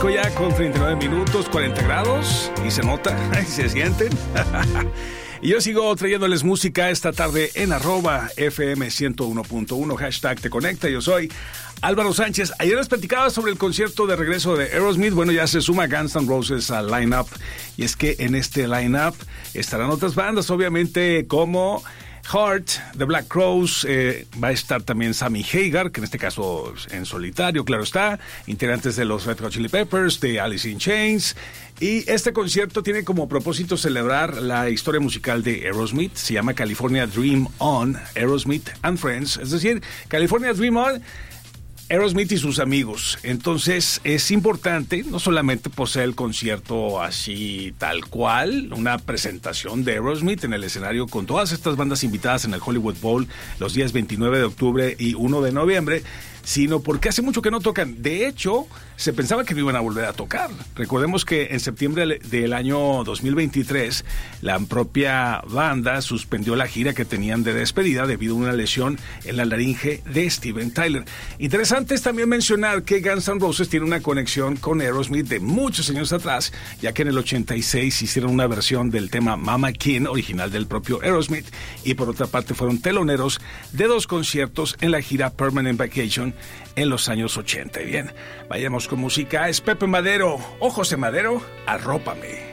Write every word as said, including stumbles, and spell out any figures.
cinco ya con treinta y nueve minutos, cuarenta grados, y se nota, y se sienten. Y yo sigo trayéndoles música esta tarde en arroba F M ciento uno punto uno, hashtag Te Conecta. Yo soy Álvaro Sánchez. Ayer les platicaba sobre el concierto de regreso de Aerosmith. Bueno, ya se suma Guns N' Roses al line-up. Y es que en este line-up estarán otras bandas, obviamente, como Heart, The Black Crowes, eh, va a estar también Sammy Hagar, que en este caso en solitario, claro está, integrantes de los Red Hot Chili Peppers, de Alice in Chains. Y este concierto tiene como propósito celebrar la historia musical de Aerosmith. Se llama California Dream On, Aerosmith and Friends, es decir, California Dream On, Aerosmith y sus amigos. Entonces es importante no solamente poseer el concierto así tal cual, una presentación de Aerosmith en el escenario con todas estas bandas invitadas en el Hollywood Bowl los días veintinueve de octubre y uno de noviembre, sino porque hace mucho que no tocan. De hecho, se pensaba que no iban a volver a tocar. Recordemos que en septiembre del año dos mil veintitrés, la propia banda suspendió la gira que tenían de despedida debido a una lesión en la laringe de Steven Tyler. Interesante es también mencionar que Guns N' Roses tiene una conexión con Aerosmith de muchos años atrás, ya que en el ochenta y seis hicieron una versión del tema Mama King, original del propio Aerosmith, y por otra parte fueron teloneros de dos conciertos en la gira Permanent Vacation en los años ochenta. Y bien, vayamos con música. Es Pepe Madero o José Madero, Arrópame.